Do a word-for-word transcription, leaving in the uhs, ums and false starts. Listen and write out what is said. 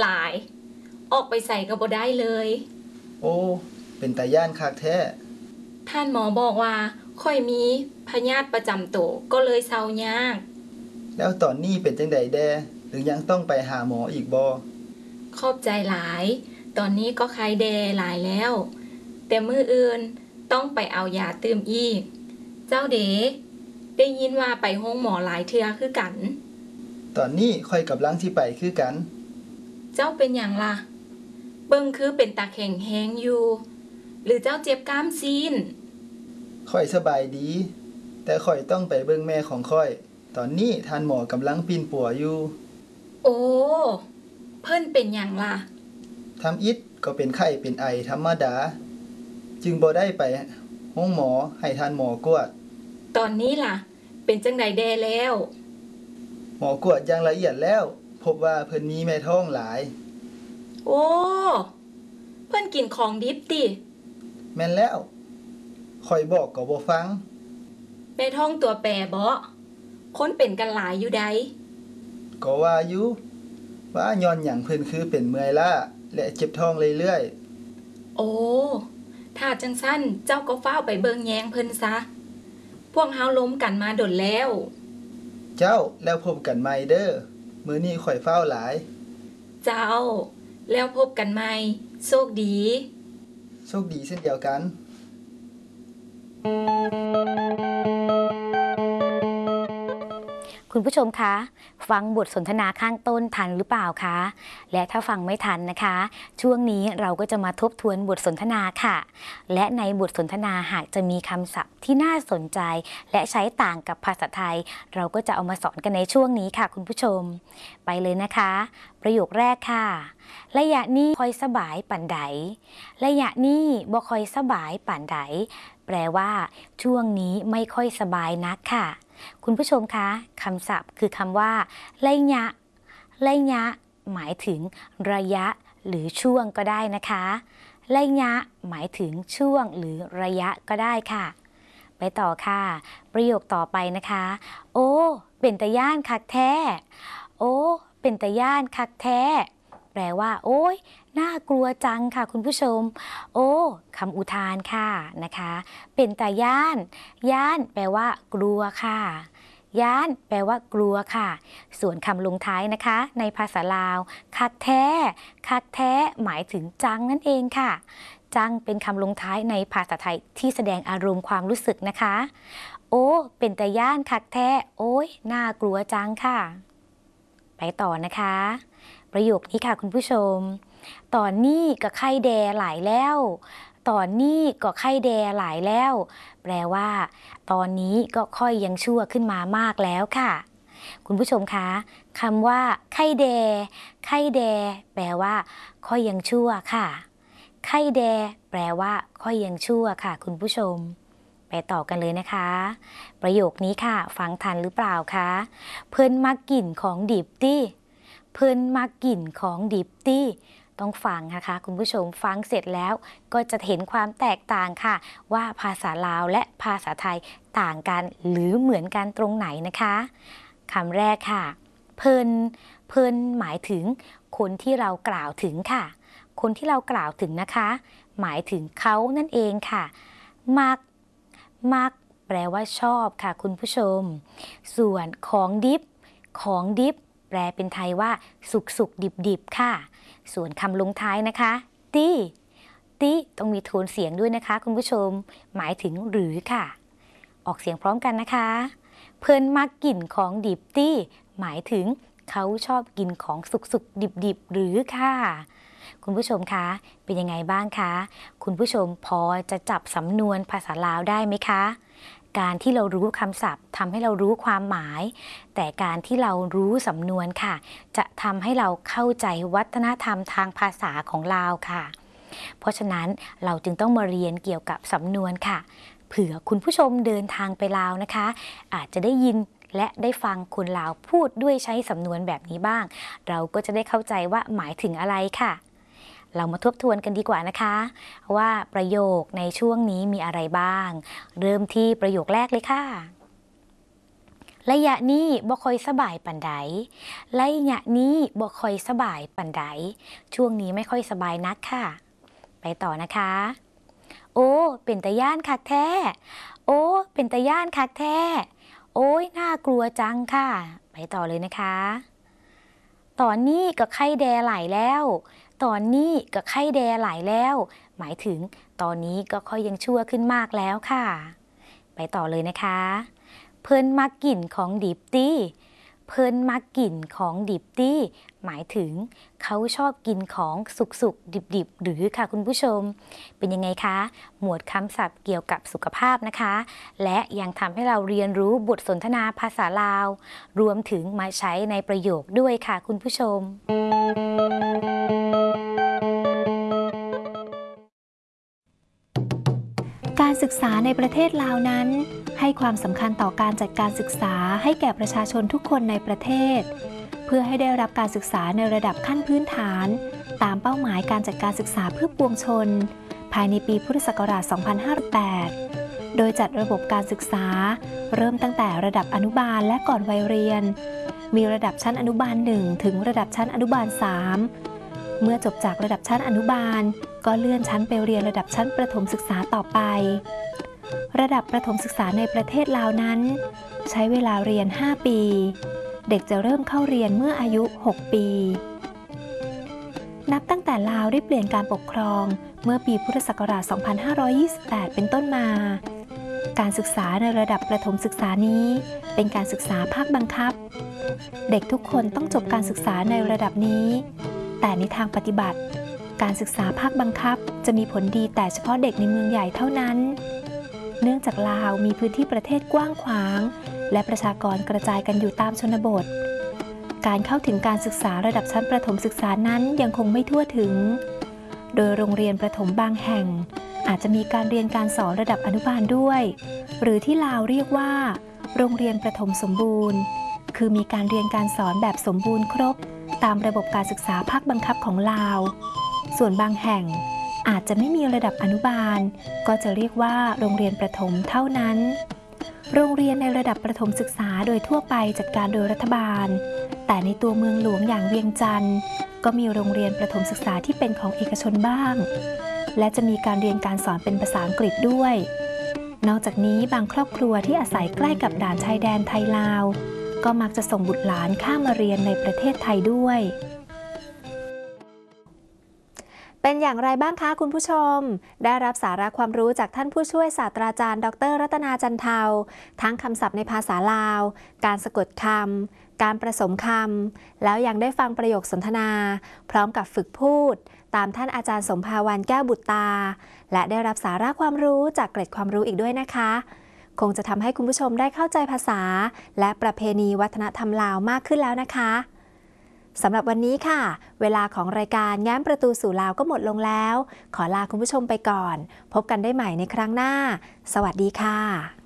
ลายออกไปใส่ก็บ่ได้เลยโอ้เป็นตาย่านคักแท้ท่านหมอบอกว่าค่อยมีพยาธิประจำตัวก็เลยเซายากแล้วตอนนี้เป็นจังไดแดหรือยังต้องไปหาหมออีกบ่ขอบใจหลายตอนนี้ก็ไข้แดหลายแล้วแต่มื้ออื่นต้องไปเอายาตื่มอีกเจ้าเด๋ได้ยินว่าไปโรงหมอหลายเทื่อคือกันตอนนี้ค่อยกำลังสิไปคือกันเจ้าเป็นหยังล่ะเบิ่งคือเป็นตาแข็งแฮงอยู่หรือเจ้าเจ็บกล้ามซีนค่อยสบายดีแต่ค่อยต้องไปเบิ่งแม่ของค่อยตอนนี้ท่านหมอกำลังปีนปัวอยู่โอ้เพิ่นเป็นหยังล่ะทำอิฐก็เป็นไข้เป็นไอธรรมดาจึงบ่ได้ไปโรงหมอให้ท่านหมอกวดตอนนี้ล่ะเป็นจังไดแดแล้วหมอกวดอย่างละเอียดแล้วพบว่าเพิ่นมีแม่ท้องหลายโอ้เพิ่นกินของดิบติแม่นแล้วข่อยบอกก็บ่ฟังแม่ท้องตัวแปรบ่คนเป็นกันหลายอยู่ใดก็ว่าอยู่ว่าย้อนหยังเพิ่นคือเป็นเมื่อยล้าและเจ็บท้องเรื่อยๆโอ้ถ้าจังซั่นเจ้าก็ฟ้าวไปเบิ่งแยงเพิ่นซะพวกเฮาล้มกันมาดนแล้วเจ้าแล้วพบกันใหม่เด้อมื้อนี้ข่อยฟ้าวหลายเจ้าแล้วพบกันใหม่โชคดีโชคดีเช่นเดียวกันคุณผู้ชมคะฟังบทสนทนาข้างต้นทันหรือเปล่าคะและถ้าฟังไม่ทันนะคะช่วงนี้เราก็จะมาทบทวนบทสนทนาค่ะและในบทสนทนาหากจะมีคำศัพท์ที่น่าสนใจและใช้ต่างกับภาษาไทยเราก็จะเอามาสอนกันในช่วงนี้ค่ะคุณผู้ชมไปเลยนะคะประโยคแรกค่ะระยะนี้ค่อยสบายปานใดระยะนี้บ่ค่อยสบายปานใดแปลว่าช่วงนี้ไม่ค่อยสบายนักค่ะคุณผู้ชมคะคำศัพท์คือคำว่าระยะระยะหมายถึงระยะหรือช่วงก็ได้นะคะระยะหมายถึงช่วงหรือระยะก็ได้ค่ะไปต่อค่ะประโยคต่อไปนะคะโอ้เป็นตาย่านคักแท้โอ้เป็นตาย่านคักแท้แปลว่าโอ้ยน่ากลัวจังค่ะคุณผู้ชมโอ้คำอุทานค่ะนะคะเป็นตาย่านย่านแปลว่ากลัวค่ะย่านแปลว่ากลัวค่ะส่วนคำลงท้ายนะคะในภาษาลาวคักแท้คักแท้หมายถึงจังนั่นเองค่ะจังเป็นคำลงท้ายในภาษาไทยที่แสดงอารมณ์ความรู้สึกนะคะโอ้เป็นตาย่านคักแท้โอ้ยน่ากลัวจังค่ะไปต่อนะคะประโยคนี้ค่ะคุณผู้ชมตอนนี้ก็ไข้แดหลายแล้วตอนนี้ก็ไข้แดหลายแล้วแปลว่าตอนนี้ก็ค่อยยังชั่วขึ้นมามากแล้วค่ะคุณผู้ชมคะคำว่าไข้แดไข้แดแปลว่าค่อยยังชั่วค่ะไข้แดแปลว่าค่อยยังชั่วค่ะคุณผู้ชมไปต่อกันเลยนะคะประโยคนี้ค่ะฟังทันหรือเปล่าคะเพิ่นมักกินของดิบตี้เพิ่นมักกินของดิบตี้ต้องฟังนะคะคุณผู้ชมฟังเสร็จแล้วก็จะเห็นความแตกต่างค่ะว่าภาษาลาวและภาษาไทยต่างกันหรือเหมือนกันตรงไหนนะคะคำแรกค่ะเพิ่นเพิ่นหมายถึงคนที่เรากล่าวถึงค่ะคนที่เรากล่าวถึงนะคะหมายถึงเขานั่นเองค่ะมักมักแปลว่าชอบค่ะคุณผู้ชมส่วนของดิบของดิบแปลเป็นไทยว่าสุกสุกดิบดิบค่ะส่วนคำลงท้ายนะคะตี้ตี้ต้องมีโทนเสียงด้วยนะคะคุณผู้ชมหมายถึงหรือค่ะออกเสียงพร้อมกันนะคะเพิ่นมักกินของดิบตี้หมายถึงเขาชอบกินของสุกสุกดิบดิบหรือค่ะคุณผู้ชมคะเป็นยังไงบ้างคะคุณผู้ชมพอจะจับสำนวนภาษาลาวได้ไหมคะการที่เรารู้คำศัพท์ทำให้เรารู้ความหมายแต่การที่เรารู้สำนวนค่ะจะทำให้เราเข้าใจวัฒนธรรมทางภาษาของลาวค่ะเพราะฉะนั้นเราจึงต้องมาเรียนเกี่ยวกับสำนวนค่ะเผื่อคุณผู้ชมเดินทางไปลาวนะคะอาจจะได้ยินและได้ฟังคนลาวพูดด้วยใช้สำนวนแบบนี้บ้างเราก็จะได้เข้าใจว่าหมายถึงอะไรค่ะเรามาทบทวนกันดีกว่านะคะว่าประโยคในช่วงนี้มีอะไรบ้างเริ่มที่ประโยคแรกเลยค่ะระยะนี้บ่ค่อยสบายปานใดระยะนี้บ่ค่อยสบายปานใดช่วงนี้ไม่ค่อยสบายนักค่ะไปต่อนะคะโอ้เป็นตาย่านคักแท้โอ้เป็นตาย่านคักแท้โอ้ยน่ากลัวจังค่ะไปต่อเลยนะคะตอนนี้ก็ไข้แดไหลแล้วตอนนี้ก็ไข้แดไหลแล้วหมายถึงตอนนี้ก็ค่อยยังชั่วขึ้นมากแล้วค่ะไปต่อเลยนะคะเพิ่นมักกินของดิบตี้เพิ่นมักกินของดิบตี้หมายถึงเขาชอบกินของสุกๆดิบๆหรือค่ะคุณผู้ชมเป็นยังไงคะหมวดคำศัพท์เกี่ยวกับสุขภาพนะคะและยังทำให้เราเรียนรู้บทสนทนาภาษาลาวรวมถึงมาใช้ในประโยคด้วยค่ะคุณผู้ชมการศึกษาในประเทศลาวนั้นให้ความสำคัญต่อการจัดการศึกษาให้แก่ประชาชนทุกคนในประเทศเพื่อให้ได้รับการศึกษาในระดับขั้นพื้นฐานตามเป้าหมายการจัดการศึกษาเพื่อปวงชนภายในปีพุทธศักราช สองพันห้าร้อยแปด โดยจัดระบบการศึกษาเริ่มตั้งแต่ระดับอนุบาลและก่อนวัยเรียนมีระดับชั้นอนุบาลหนึ่งถึงระดับชั้นอนุบาลสามเมื่อจบจากระดับชั้นอนุบาลก็เลื่อนชั้นไปเรียนระดับชั้นประถมศึกษาต่อไประดับประถมศึกษาในประเทศลาวนั้นใช้เวลาเรียนห้าปีเด็กจะเริ่มเข้าเรียนเมื่ออายุหกปีนับตั้งแต่ลาวได้เปลี่ยนการปกครองเมื่อปีพุทธศักราช สองพันห้าร้อยยี่สิบแปด เป็นต้นมาการศึกษาในระดับประถมศึกษานี้เป็นการศึกษาภาคบังคับเด็กทุกคนต้องจบการศึกษาในระดับนี้แต่ในทางปฏิบัติการศึกษาภาคบังคับจะมีผลดีแต่เฉพาะเด็กในเมืองใหญ่เท่านั้นเนื่องจากลาวมีพื้นที่ประเทศกว้างขวางและประชากรกระจายกันอยู่ตามชนบทการเข้าถึงการศึกษาระดับชั้นประถมศึกษานั้นยังคงไม่ทั่วถึงโดยโรงเรียนประถมบางแห่งอาจจะมีการเรียนการสอนระดับอนุบาลด้วยหรือที่ลาวเรียกว่าโรงเรียนประถมสมบูรณ์คือมีการเรียนการสอนแบบสมบูรณ์ครบตามระบบการศึกษาภาคบังคับของลาวส่วนบางแห่งอาจจะไม่มีระดับอนุบาลก็จะเรียกว่าโรงเรียนประถมเท่านั้นโรงเรียนในระดับประถมศึกษาโดยทั่วไปจัดการโดยรัฐบาลแต่ในตัวเมืองหลวงอย่างเวียงจันทร์ก็มีโรงเรียนประถมศึกษาที่เป็นของเอกชนบ้างและจะมีการเรียนการสอนเป็นภาษาอังกฤษด้วยนอกจากนี้บางครอบครัวที่อาศัยใกล้กับด่านชายแดนไทยลาวก็มักจะส่งบุตรหลานข้ามมาเรียนในประเทศไทยด้วยเป็นอย่างไรบ้างคะคุณผู้ชมได้รับสาระความรู้จากท่านผู้ช่วยศาสตราจารย์ดร.รัตนาจันเทาทั้งคำศัพท์ในภาษาลาวการสะกดคำการผสมคำแล้วยังได้ฟังประโยคสนทนาพร้อมกับฝึกพูดตามท่านอาจารย์สมภาวันแก้วบุตรตาและได้รับสาระความรู้จากเกร็ดความรู้อีกด้วยนะคะคงจะทำให้คุณผู้ชมได้เข้าใจภาษาและประเพณีวัฒนธรรมลาวมากขึ้นแล้วนะคะสำหรับวันนี้ค่ะเวลาของรายการแง้มประตูสู่ลาวก็หมดลงแล้วขอลาคุณผู้ชมไปก่อนพบกันได้ใหม่ในครั้งหน้าสวัสดีค่ะ